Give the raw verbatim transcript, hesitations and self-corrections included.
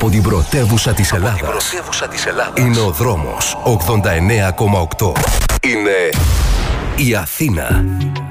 από την πρωτεύουσα της Ελλάδας. Είναι ο δρόμος ογδόντα εννέα κόμμα οκτώ. Είναι η Αθήνα.